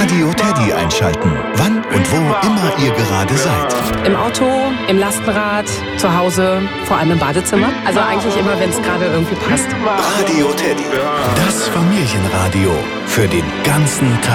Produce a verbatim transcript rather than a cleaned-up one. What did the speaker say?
Radio Teddy einschalten. Wann und wo immer ihr gerade seid. Im Auto, im Lastenrad, zu Hause, vor allem im Badezimmer. Also eigentlich immer, wenn es gerade irgendwie passt. Radio Teddy. Das Familienradio für den ganzen Tag.